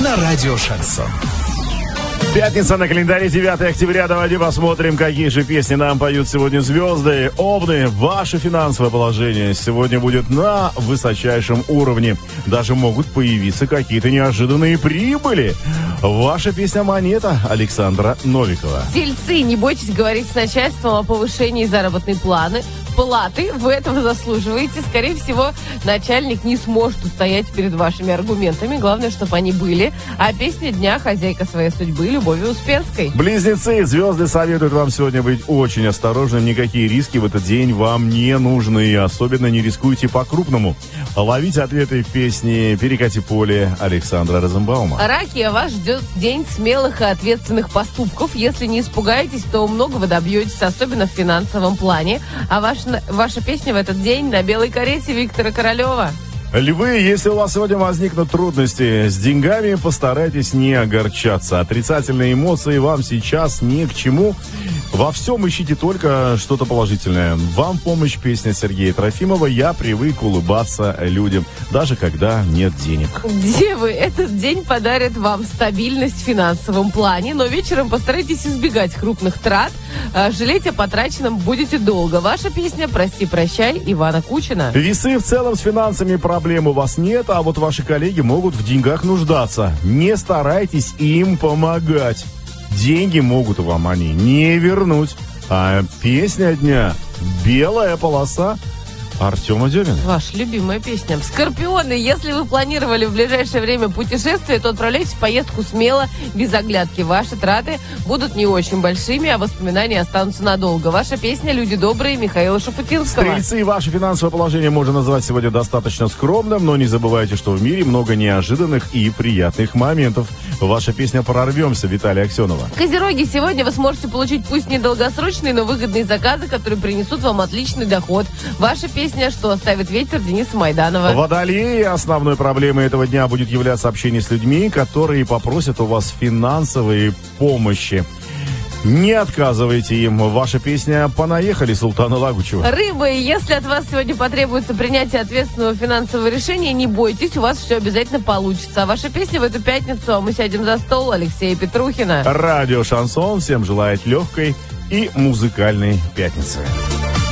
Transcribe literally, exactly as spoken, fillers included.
на радио «Шансон». Пятница на календаре, девятое октября. Давайте посмотрим, какие же песни нам поют сегодня звезды. Овны, ваше финансовое положение сегодня будет на высочайшем уровне. Даже могут появиться какие-то неожиданные прибыли. Ваша песня «Монета» Александра Новикова. Тельцы, не бойтесь говорить с начальством о повышении заработной планы. Платы, вы этого заслуживаете. Скорее всего, начальник не сможет устоять перед вашими аргументами. Главное, чтобы они были. А песня дня «Хозяйка своей судьбы» Любови Успенской. Близнецы, звезды советуют вам сегодня быть очень осторожным. Никакие риски в этот день вам не нужны. И особенно не рискуйте по-крупному. Ловите ответы в песне «Перекати поле» Александра Розенбаума. Раки, вас ждет день смелых и ответственных поступков. Если не испугаетесь, то многого добьетесь, особенно в финансовом плане. А ваш Ваша песня в этот день на белой карете Виктора Королева. Львы, если у вас сегодня возникнут трудности с деньгами, постарайтесь не огорчаться. Отрицательные эмоции вам сейчас ни к чему. Во всем ищите только что-то положительное. Вам в помощь песня Сергея Трофимова «Я привык улыбаться людям, даже когда нет денег». Девы, этот день подарит вам стабильность в финансовом плане, но вечером постарайтесь избегать крупных трат. Жалеть о потраченном будете долго. Ваша песня «Прости, прощай» Ивана Кучина. Весы, в целом с финансами проблем у вас нет, а вот ваши коллеги могут в деньгах нуждаться. Не старайтесь им помогать. Деньги могут вам они не вернуть. А песня дня «Белая полоса» Артема Демина. Ваша любимая песня. Скорпионы, если вы планировали в ближайшее время путешествие, то отправляйтесь в поездку смело, без оглядки. Ваши траты будут не очень большими, а воспоминания останутся надолго. Ваша песня «Люди добрые» Михаила Шафутинского. Стрельцы, ваше финансовое положение можно назвать сегодня достаточно скромным, но не забывайте, что в мире много неожиданных и приятных моментов. Ваша песня «Прорвемся» Виталия Аксенова. Козероги, сегодня вы сможете получить пусть не долгосрочные, но выгодные заказы, которые принесут вам отличный доход. Ваша песня Песня «Что оставит ветер» Дениса Майданова. Водолеи, основной проблемой этого дня будет являться общение с людьми, которые попросят у вас финансовой помощи. Не отказывайте им. Ваша песня «Понаехали» Султана Лагучева. Рыбы, если от вас сегодня потребуется принятие ответственного финансового решения, не бойтесь, у вас все обязательно получится. А ваша песня в эту пятницу, а мы сядем за стол, Алексея Петрухина. Радио «Шансон» всем желает легкой и музыкальной пятницы.